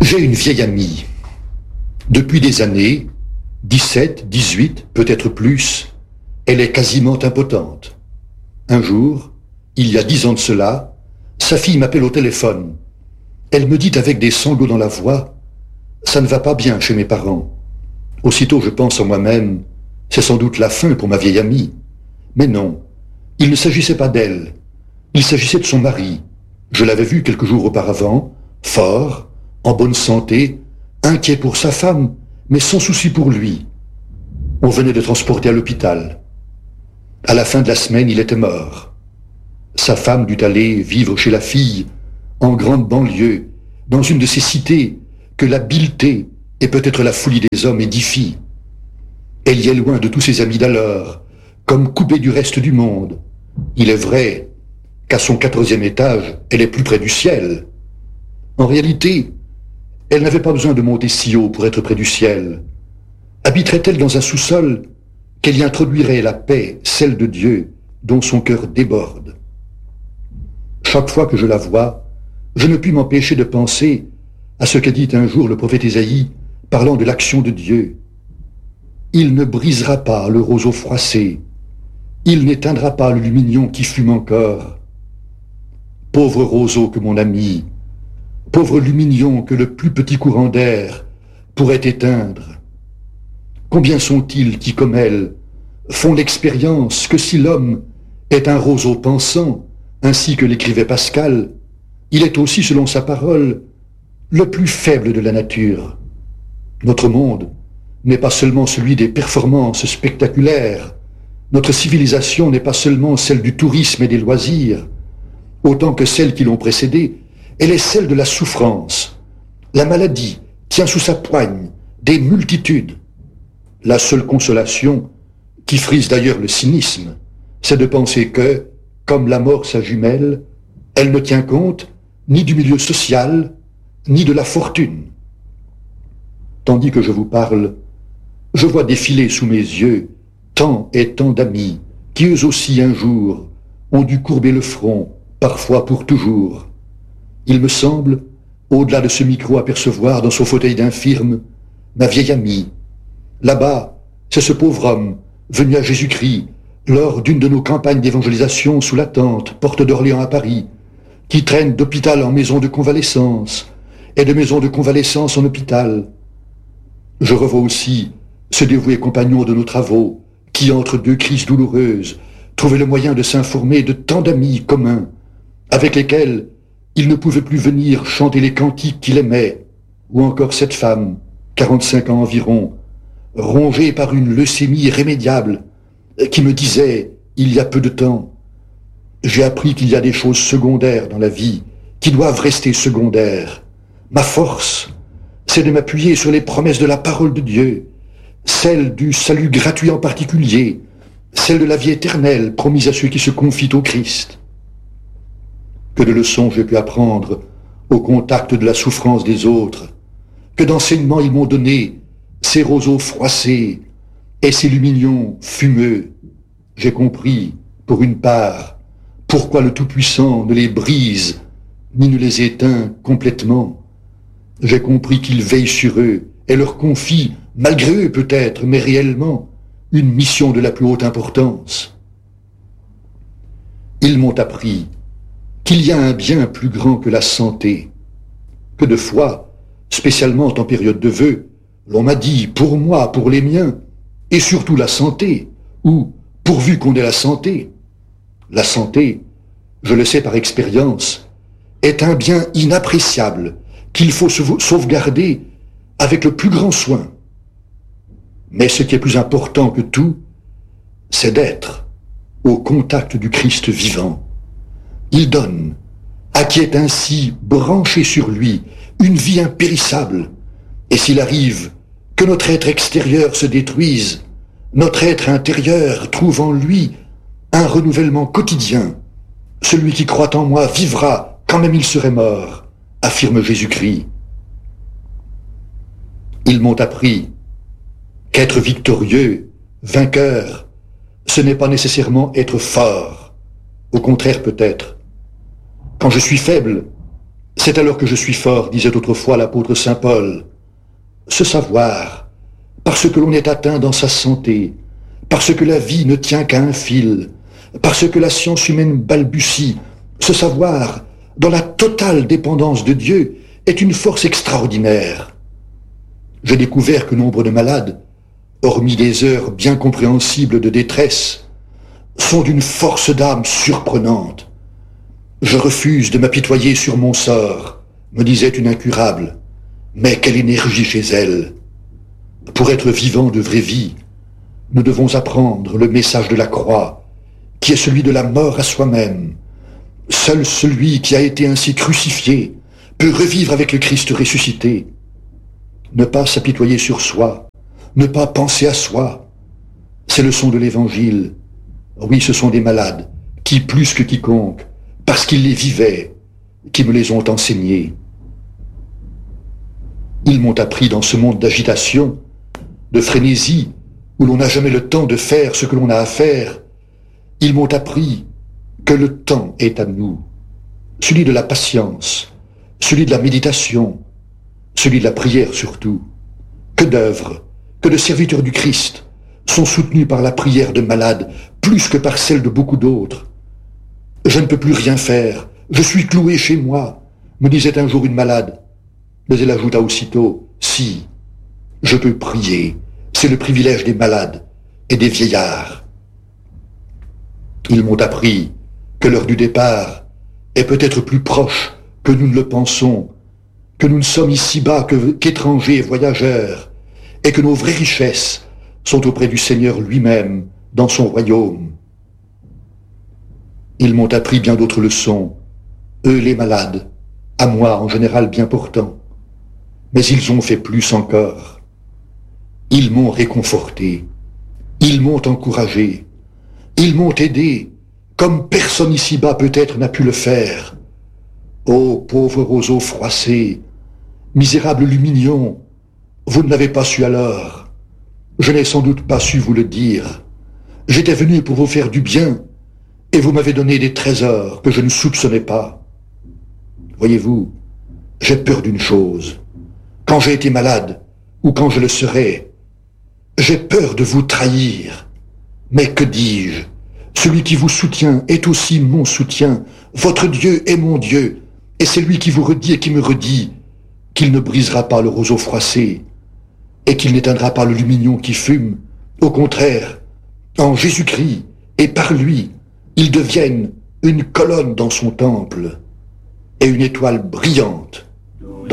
J'ai une vieille amie. Depuis des années, 17, 18, peut-être plus, elle est quasiment impotente. Un jour, il y a 10 ans de cela, sa fille m'appelle au téléphone. Elle me dit avec des sanglots dans la voix, « Ça ne va pas bien chez mes parents. » Aussitôt je pense en moi-même, c'est sans doute la fin pour ma vieille amie. Mais non, il ne s'agissait pas d'elle. Il s'agissait de son mari. Je l'avais vu quelques jours auparavant, fort, en bonne santé, inquiet pour sa femme, mais sans souci pour lui. On venait de transporter à l'hôpital. À la fin de la semaine, il était mort. Sa femme dut aller vivre chez la fille, en grande banlieue, dans une de ces cités que l'habileté et peut-être la folie des hommes édifient. Elle y est loin de tous ses amis d'alors, comme coupée du reste du monde. Il est vrai qu'à son 4e étage, elle est plus près du ciel. En réalité, elle n'avait pas besoin de monter si haut pour être près du ciel. Habiterait-elle dans un sous-sol qu'elle y introduirait la paix, celle de Dieu, dont son cœur déborde. Chaque fois que je la vois, je ne puis m'empêcher de penser à ce qu'a dit un jour le prophète Ésaïe, parlant de l'action de Dieu. Il ne brisera pas le roseau froissé, il n'éteindra pas le lumignon qui fume encore. Pauvre roseau que mon ami, pauvre lumignon que le plus petit courant d'air pourrait éteindre. Combien sont-ils qui, comme elle, font l'expérience que si l'homme est un roseau pensant, ainsi que l'écrivait Pascal, il est aussi, selon sa parole, le plus faible de la nature. Notre monde n'est pas seulement celui des performances spectaculaires, notre civilisation n'est pas seulement celle du tourisme et des loisirs, autant que celles qui l'ont précédée, elle est celle de la souffrance. La maladie tient sous sa poigne des multitudes. La seule consolation, qui frise d'ailleurs le cynisme, c'est de penser que, comme la mort sa jumelle, elle ne tient compte ni du milieu social, ni de la fortune. Tandis que je vous parle, je vois défiler sous mes yeux tant et tant d'amis qui eux aussi un jour ont dû courber le front, parfois pour toujours. Il me semble, au-delà de ce micro, apercevoir dans son fauteuil d'infirme ma vieille amie. Là-bas, c'est ce pauvre homme, venu à Jésus-Christ, lors d'une de nos campagnes d'évangélisation sous la tente, porte d'Orléans à Paris, qui traîne d'hôpital en maison de convalescence, et de maison de convalescence en hôpital. Je revois aussi ce dévoué compagnon de nos travaux, qui, entre deux crises douloureuses, trouvait le moyen de s'informer de tant d'amis communs, avec lesquels il ne pouvait plus venir chanter les cantiques qu'il aimait, ou encore cette femme, 45 ans environ, rongée par une leucémie irrémédiable, qui me disait, il y a peu de temps, « J'ai appris qu'il y a des choses secondaires dans la vie, qui doivent rester secondaires. Ma force, c'est de m'appuyer sur les promesses de la parole de Dieu, celle du salut gratuit en particulier, celle de la vie éternelle promise à ceux qui se confient au Christ. » Que de leçons j'ai pu apprendre au contact de la souffrance des autres, que d'enseignements ils m'ont donné, ces roseaux froissés et ces lumignons fumeux. J'ai compris, pour une part, pourquoi le Tout-Puissant ne les brise ni ne les éteint complètement. J'ai compris qu'il veille sur eux et leur confie, malgré eux peut-être, mais réellement, une mission de la plus haute importance. Ils m'ont appris qu'il y a un bien plus grand que la santé, que de fois, spécialement en période de vœux, l'on m'a dit, pour moi, pour les miens, et surtout la santé, ou pourvu qu'on ait la santé. La santé, je le sais par expérience, est un bien inappréciable qu'il faut sauvegarder avec le plus grand soin. Mais ce qui est plus important que tout, c'est d'être au contact du Christ vivant. Il donne, à qui est ainsi branché sur lui, une vie impérissable. Et s'il arrive que notre être extérieur se détruise, notre être intérieur trouve en lui un renouvellement quotidien. Celui qui croit en moi vivra quand même il serait mort, affirme Jésus-Christ. Ils m'ont appris qu'être victorieux, vainqueur, ce n'est pas nécessairement être fort. Au contraire peut-être. Quand je suis faible, C'est alors que je suis fort, disait autrefois l'apôtre saint Paul. Ce savoir, parce que l'on est atteint dans sa santé, parce que la vie ne tient qu'à un fil, parce que la science humaine balbutie, ce savoir, dans la totale dépendance de Dieu, est une force extraordinaire. J'ai découvert que nombre de malades, hormis des heures bien compréhensibles de détresse, sont d'une force d'âme surprenante. Je refuse de m'apitoyer sur mon sort, me disait une incurable, mais quelle énergie chez elle. Pour être vivant de vraie vie, nous devons apprendre le message de la croix, qui est celui de la mort à soi-même. Seul celui qui a été ainsi crucifié peut revivre avec le Christ ressuscité. Ne pas s'apitoyer sur soi, ne pas penser à soi. Ces leçons de l'Évangile, oui, ce sont des malades qui, plus que quiconque, parce qu'ils les vivaient, qui me les ont enseignés. Ils m'ont appris dans ce monde d'agitation, de frénésie, où l'on n'a jamais le temps de faire ce que l'on a à faire. Ils m'ont appris que le temps est à nous, celui de la patience, celui de la méditation, celui de la prière surtout. Que d'œuvres, que de serviteurs du Christ sont soutenus par la prière de malades, plus que par celle de beaucoup d'autres. Je ne peux plus rien faire, je suis cloué chez moi, me disait un jour une malade. Mais elle ajouta aussitôt, si, je peux prier, c'est le privilège des malades et des vieillards. Ils m'ont appris que l'heure du départ est peut-être plus proche que nous ne le pensons, que nous ne sommes ici-bas qu'étrangers et voyageurs, et que nos vraies richesses sont auprès du Seigneur lui-même, dans son royaume. Ils m'ont appris bien d'autres leçons, eux les malades, à moi en général bien portant. Mais ils ont fait plus encore. Ils m'ont réconforté, ils m'ont encouragé, ils m'ont aidé, comme personne ici-bas peut-être n'a pu le faire. Ô pauvre roseau froissé, misérable lumignon, vous ne l'avez pas su alors. Je n'ai sans doute pas su vous le dire. J'étais venu pour vous faire du bien, et vous m'avez donné des trésors que je ne soupçonnais pas. Voyez-vous, j'ai peur d'une chose. Quand j'ai été malade, ou quand je le serai, j'ai peur de vous trahir. Mais que dis-je? Celui qui vous soutient est aussi mon soutien. Votre Dieu est mon Dieu, et c'est lui qui vous redit et qui me redit qu'il ne brisera pas le roseau froissé, et qu'il n'éteindra pas le lumignon qui fume. Au contraire, en Jésus-Christ, et par lui, ils deviennent une colonne dans son temple, et une étoile brillante